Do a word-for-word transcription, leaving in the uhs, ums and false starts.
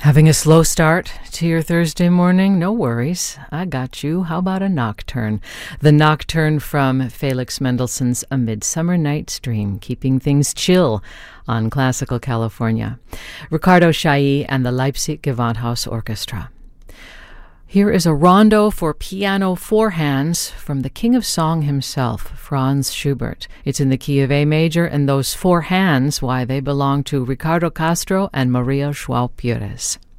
Having a slow start to your Thursday morning? No worries. I got you. How about a nocturne? The nocturne from Felix Mendelssohn's A Midsummer Night's Dream, keeping things chill on Classical California. Ricardo Chailly and the Leipzig Gewandhaus Orchestra. Here is a rondo for piano four hands from the king of song himself, Franz Schubert. It's in the key of A major, and those four hands, why, they belong to Ricardo Castro and Maria João Pires.